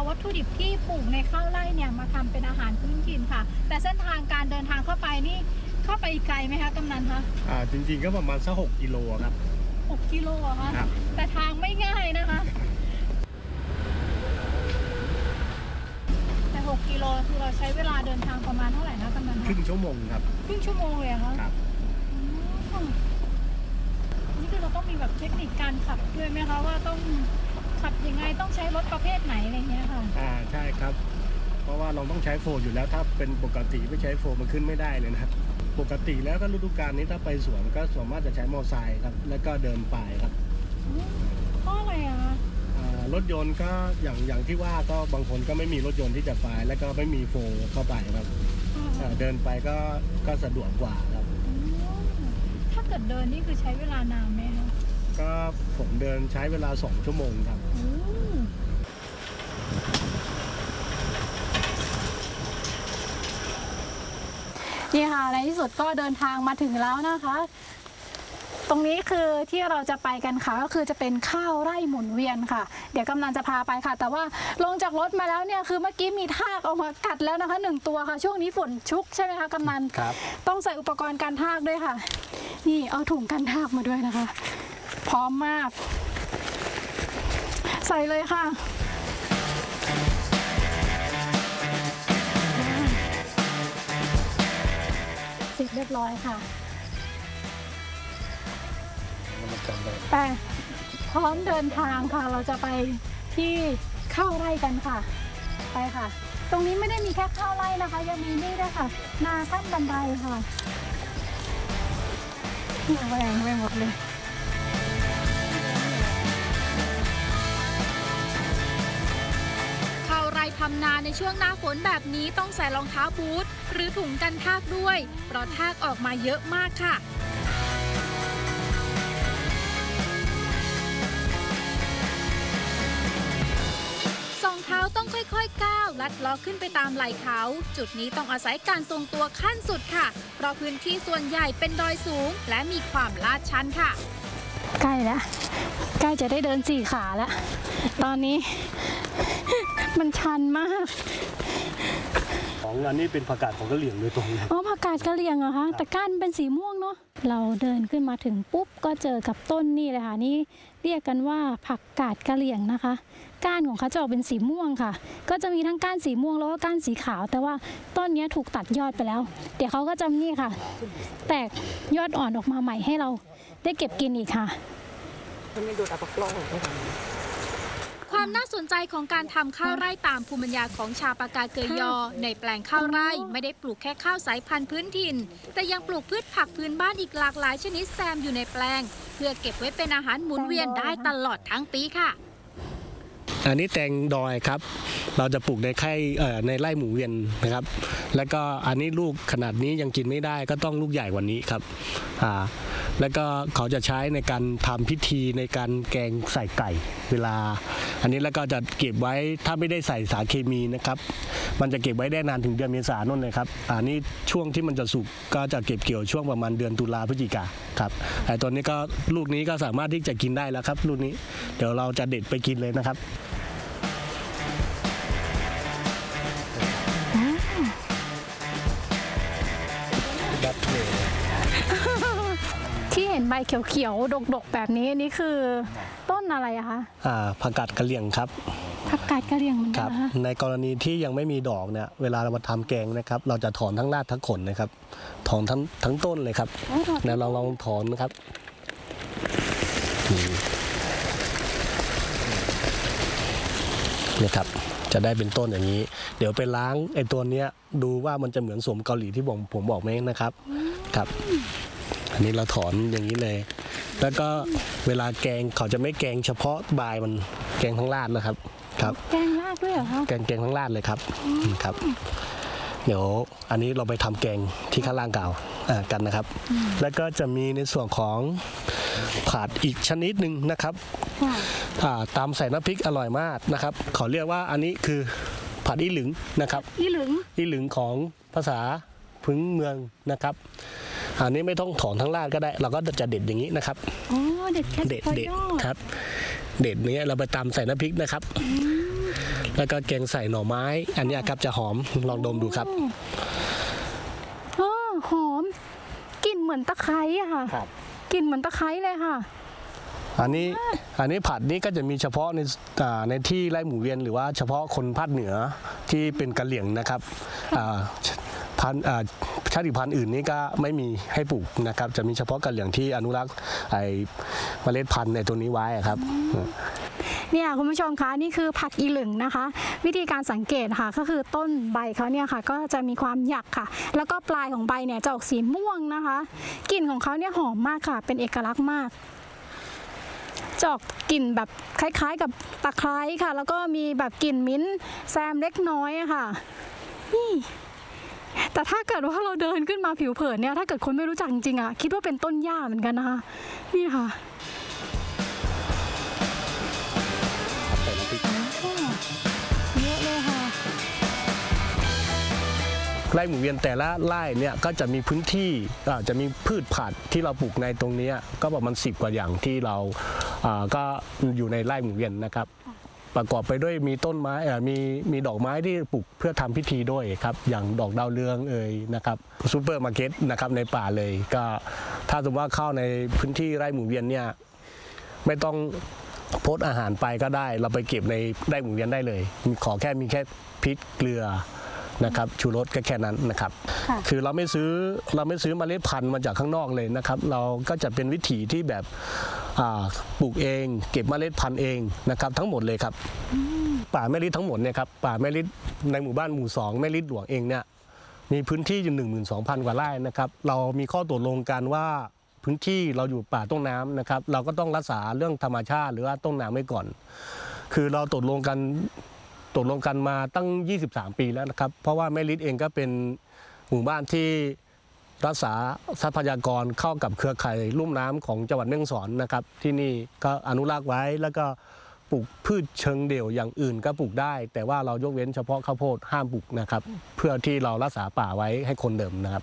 วัตถุดิบที่ปลูกในข้าวไร่เนี่ยมาทำเป็นอาหารพื้นถิ่นค่ะแต่เส้นทางการเดินทางเข้าไปนี่เข้าไปไกลไหมคะกำนันคะจริงๆก็ประมาณสัก6 กิโลครับ 6 กิโลคะแต่ทางไม่ง่ายนะคะแต่6 กิโลคือเราใช้เวลาเดินทางประมาณเท่าไหร่นะกำนันครึ่งชั่วโมงครับครึ่งชั่วโมงเลยคะครับนี่คือเราต้องมีแบบเทคนิคการขับด้วยไหมคะว่าต้องขับยังไงต้องใช้รถประเภทไหนอะไรเงี้ยค่ะใช่ครับเพราะว่าเราต้องใช้โฟร์อยู่แล้วถ้าเป็นปกติไม่ใช้โฟร์มันขึ้นไม่ได้เลยนะครับปกติแล้วก็ฤดูกาลนี้ถ้าไปสวนก็สามารถจะใช้มอเตอร์ไซค์ครับแล้วก็เดินป่ายครับเพราะอะไรรถยนต์ก็อย่างที่ว่าก็บางคนก็ไม่มีรถยนต์ที่จะไปแล้วก็ไม่มีโฟร์เข้าไปครับเดินไปก็สะดวกกว่าครับถ้าเกิดเดินนี่คือใช้เวลานานไหมคะก็ผมเดินใช้เวลา2 ชั่วโมงครับนี่ค่ะในที่สุดก็เดินทางมาถึงแล้วนะคะตรงนี้คือที่เราจะไปกันค่ะก็คือจะเป็นข้าวไร่หมุนเวียนค่ะเดี๋ยวกำนันจะพาไปค่ะแต่ว่าลงจากรถมาแล้วเนี่ยคือเมื่อกี้มีทากออกมากัดแล้วนะคะ1 ตัวค่ะช่วงนี้ฝนชุกใช่ไหมคะกำนันครับต้องใส่อุปกรณ์กันทากด้วยค่ะนี่เอาถุงกันทากมาด้วยนะคะพร้อมมากใส่เลยค่ะเสร็จเรียบร้อยค่ะไปพร้อมเดินทางค่ะเราจะไปที่ข้าวไร่กันค่ะไปค่ะตรงนี้ไม่ได้มีแค่ข้าวไร่นะคะยังมีนี่ด้วยค่ะนาขั้นบันไดค่ะแหวงไปหมดเลยข้าวไร่ทำนาในช่วงหน้าฝนแบบนี้ต้องใส่รองเท้าบูทหรือถุงกันทากด้วยเพราะทากออกมาเยอะมากค่ะเท้าต้องค่อยๆก้าวลัดเลาะขึ้นไปตามไหล่เขาจุดนี้ต้องอาศัยการทรงตัวขั้นสุดค่ะเพราะพื้นที่ส่วนใหญ่เป็นดอยสูงและมีความลาดชันค่ะใกล้แล้วใกล้จะได้เดิน4 ขาแล้วตอนนี้มันชันมากของอันนี้เป็นผักกาดของกะเหรี่ยงโดยตรงเลยผักกาดกะเหรี่ยงเหรอคะแต่ก้านเป็นสีม่วงเนาะเราเดินขึ้นมาถึงปุ๊บก็เจอกับต้นนี่เลยค่ะนี่เรียกกันว่าผักกาดกะเหรี่ยงนะคะก้านของเขาจะออกเป็นสีม่วงค่ะก็จะมีทั้งก้านสีม่วงแล้วก็ก้านสีขาวแต่ว่าต้นนี้ถูกตัดยอดไปแล้วเดี๋ยวเขาก็จะนี่ค่ะแตกยอดอ่อนออกมาใหม่ให้เราได้เก็บกินอีกค่ะความน่าสนใจของการทำข้าวไร่ตามภูมิปัญญาของชาวปากาเกยยอในแปลงข้าวไร่ไม่ได้ปลูกแค่ข้าวสายพันธุ์พื้นถิ่นแต่ยังปลูกพืชผักพื้นบ้านอีกหลากหลายชนิดแซมอยู่ในแปลงเพื่อเก็บไว้เป็นอาหารหมุนเวียนได้ตลอดทั้งปีค่ะอันนี้แตงดอยครับเราจะปลูกในไร่หมุนเวียนนะครับแล้วก็อันนี้ลูกขนาดนี้ยังกินไม่ได้ก็ต้องลูกใหญ่กว่านี้ครับแล้วก็เขาจะใช้ในการทำพิธีในการแกงใส่ไก่เวลาอันนี้แล้วก็จะเก็บไว้ถ้าไม่ได้ใส่สารเคมีนะครับมันจะเก็บไว้ได้นานถึงเดือนเมษายนเลยครับอันนี้ช่วงที่มันจะสุกก็จะเก็บเกี่ยวช่วงประมาณเดือนตุลาพฤศจิกาครับแต่ตอนนี้ก็ลูกนี้ก็สามารถที่จะกินได้แล้วครับลูกนี้เดี๋ยวเราจะเด็ดไปกินเลยนะครับที่เห็นใบเขียวๆดกๆแบบนี้นี่คือต้นอะไรอะคะผักกาดกะเหรี่ยงครับผักกาดกะเหรี่ยงเหมือนกันนะคะในกรณีที่ยังไม่มีดอกเนี่ยเวลาเรามาทำแกงนะครับเราจะถอนทั้งรากทั้งขนนะครับถอนทั้งต้นเลยครับแล้วเราลองถอนนะครับนี่ครับจะได้เป็นต้นอย่างนี้เดี๋ยวไปล้างไอ้ตัวเนี้ยดูว่ามันจะเหมือนสมเกาหลีที่ผมบอกไหมนะครับครับอันนี้เราถอนอย่างนี้เลยแล้วก็เวลาแกงเขาจะไม่แกงเฉพาะใบมันแกงทั้งรากนะครับครับแกงรากด้วยเหรอคะแกงทั้งรากเลยครับครับเดี๋ยวอันนี้เราไปทำแกงที่ข้างล่างเก่ากันนะครับแล้วก็จะมีในส่วนของผัดอีกชนิดหนึ่งนะครับตามใส่น้ำพริกอร่อยมากนะครับเขาเรียกว่าอันนี้คือผัดอีหลึงนะครับอีหลึงของภาษาพื้นเมืองนะครับอันนี้ไม่ต้องถอนทั้งรากก็ได้เราก็จะเด็ดอย่างนี้นะครับเด็ดแค่เด็ดครับเด็ดนี้เราไปตำใส่น้ำพริกนะครับแล้วก็แกงใส่หน่อไม้อันนี้ครับจะหอมลองดมดูครับหอมกลิ่นเหมือนตะไคร้อะค่ะครับกลิ่นเหมือนตะไคร้เลยค่ะอันนี้ผัดนี้ก็จะมีเฉพาะในที่ไร่หมูเวียนหรือว่าเฉพาะคนภาคเหนือที่เป็นกะเหรี่ยงนะครับชาติพันธุ์อื่นนี้ก็ไม่มีให้ปลูกนะครับจะมีเฉพาะกะเหรี่ยงที่อนุรักษ์เมล็ดพันธุ์ในตัวนี้ไว้ครับเนี่ยคุณผู้ชมคะนี่คือผักอีหลึงนะคะ วิธีการสังเกตค่ะก็คือต้นใบเขาเนี่ยค่ะก็จะมีความหยักค่ะ แล้วก็ปลายของใบเนี่ยจะออกสีม่วงนะคะกลิ่นของเขาเนี่ยหอมมากค่ะเป็นเอกลักษณ์มากจะออกกลิ่นแบบคล้ายๆกับตะไคร้ค่ะ แล้วก็มีแบบกลิ่นมิ้นท์แซมเล็กน้อยอะค่ะนี่แต่ถ้าเกิดว่าเราเดินขึ้นมาผิวเผินเนี่ยถ้าเกิดคนไม่รู้จักจริงๆอะคิดว่าเป็นต้นหญ้าเหมือนกันนะคะนี่ค่ะเยอะเลยค่ะไร่หมุนเวียนแต่ละไร่เนี่ยก็จะมีพื้นที่จะมีพืชผักที่เราปลูกในตรงนี้ก็ประมาณ10 กว่าอย่างที่เราก็อยู่ในไร่หมุนเวียนนะครับประกอบไปด้วยมีต้นไม้มีดอกไม้ที่ปลูกเพื่อทำพิธีด้วยครับอย่างดอกดาวเรืองนะครับซูเปอร์มาร์เก็ตนะครับในป่าเลยก็ถ้าสมมติว่าเข้าในพื้นที่ไร่หมุนเวียนเนี่ยไม่ต้องโพสอาหารไปก็ได้เราไปเก็บในไร่หมุนเวียนได้เลยมีแค่พริกเกลือนะครับชูรสก็แค่นั้นนะครับคือเราไม่ซื้อเมล็ดพันธุ์มาจากข้างนอกเลยนะครับเราก็จะเป็นวิถีที่แบบปลูกเองเก็บเมล็ดพันธุ์เองนะครับทั้งหมดเลยครับป่าแม่ริดทั้งหมดเนี่ยครับป่าแม่ริดในหมู่บ้านหมู่2แม่ริดหลวงเองเนี่ยมีพื้นที่อยู่ 12,000 กว่าไร่นะครับเรามีข้อตกลงกันว่าพื้นที่เราอยู่ป่าต้นน้ำนะครับเราก็ต้องรักษาเรื่องธรรมชาติหรือว่าต้นน้ำไว้ก่อนคือเราตกลงกันมาตั้ง23 ปีแล้วนะครับเพราะว่าแม่ริดเองก็เป็นหมู่บ้านที่รักษาทรัพยากรเข้ากับเครือข่ายลุ่มน้ำของจังหวัดแม่ฮ่องสอนนะครับที่นี่ก็อนุรักษ์ไว้แล้วก็ปลูกพืชเชิงเดี่ยวอย่างอื่นก็ปลูกได้แต่ว่าเรายกเว้นเฉพาะข้าวโพดห้ามปลูกนะครับเพื่อที่เรารักษาป่าไว้ให้คนเดิมนะครับ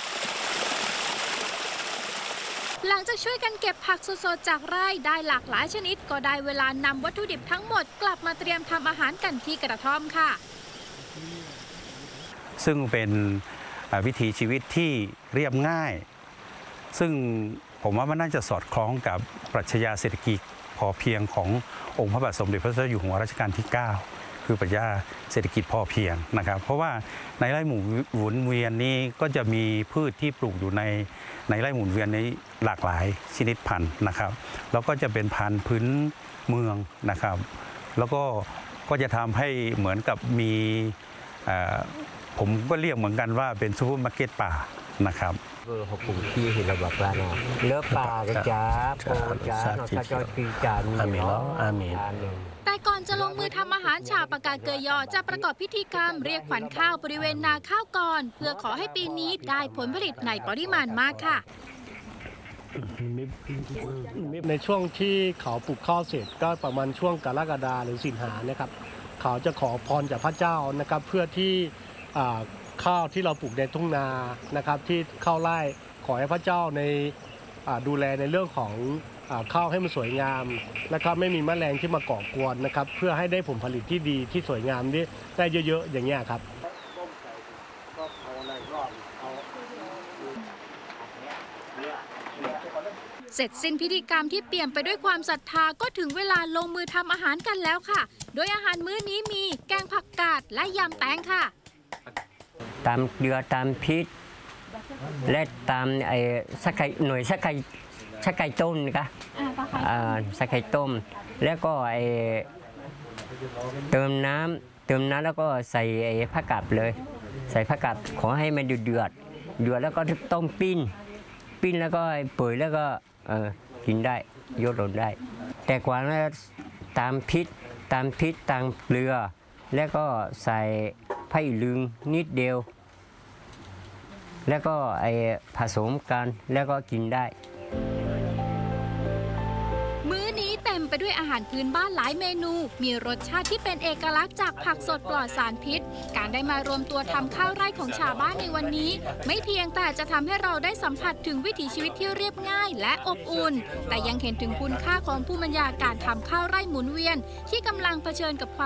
หลังจากช่วยกันเก็บผักสดๆจากไร่ได้หลากหลายชนิดก็ได้เวลานำวัตถุดิบทั้งหมดกลับมาเตรียมทำอาหารกันที่กระท่อมค่ะซึ่งเป็นวิถีชีวิตที่เรียบง่ายซึ่งผมว่ามันน่าจะสอดคล้องกับปรัชญาเศรษฐกิจพอเพียงขององค์พระบาทสมเด็จพระเจ้าอยู่หัวรัชกาลที่ 9 คือปรัชญาเศรษฐกิจพอเพียงนะครับเพราะว่าในไร่หมุนเวียนนี้ก็จะมีพืชที่ปลูกอยู่ในไร่หมุนเวียนนี้หลากหลายชนิดพันธุ์นะครับแล้วก็จะเป็นพันธุ์พื้นเมืองนะครับแล้วก็จะทำให้เหมือนกับมีผมก็เรียกเหมือนกันว่าเป็นซูเปอร์มาร์เก็ตป่านะครับ học cùng chia thì là bạc là nào lớp bà cái chá po chá nó sao cho phi cháมีเนาะแต่ก่อนจะลงมือทำอาหารชาวปากาเกยอจะประกอบพิธีกรรมเรียกขวัญข้าวบริเวณนาข้าวก่อนเพื่อขอให้ปีนี้ได้ผลผลิตในปริมาณมากค่ะในช่วงที่เขาปลูกข้าวเสร็จก็ประมาณช่วงกรกฎาหรือสิงหานะครับเขาจะขอพรจากพระเจ้านะครับเพื่อที่ข้าวที่เราปลูกในทุ่งนานะครับที่เข้าไร่ขอให้พระเจ้าดูแลในเรื่องของข้าวให้มันสวยงามนะครับไม่มีแมลงที่มาก่อกวนนะครับเพื่อให้ได้ผลผลิตที่ดีที่สวยงามได้เยอะๆอย่างเงี้ยครับเสร็จสิ้นพิธีกรรมที่เปี่ยมไปด้วยความศรัทธาก็ถึงเวลาลงมือทำอาหารกันแล้วค่ะโดยอาหารมื้อนี้มีแกงผักกาดและยำแตงค่ะตามเกลือตามพริกและตามสักไก่หน่วยสักไก่ต้มนะคะสักไก่ต้มแล้วก็เติมน้ำแล้วก็ใส่ผักกาดเลยใส่ผักกาดขอให้มันเดือดแล้วก็ต้มปิ้นแล้วก็เปื่อยแล้วก็กินได้ยกหล่นได้แต่กว่านั้นตามพริกตามเกลือแล้วก็ใส่ไผ่ลึงนิดเดียวแล้วก็ผสมกันแล้วก็กินได้มื้อนี้เต็มไปด้วยอาหารพื้นบ้านหลายเมนูมีรสชาติที่เป็นเอกลักษณ์จากผักสดปลอดสารพิษการได้มารวมตัวทำข้าวไร่ของชาวบ้านในวันนี้ไม่เพียงแต่จะทำให้เราได้สัมผัสถึงวิถีชีวิตที่เรียบง่ายและอบอุ่นแต่ยังเห็นถึงคุณค่าของภูมิปัญญาการทำข้าวไร่หมุนเวียนที่กำลังเผชิญกับความ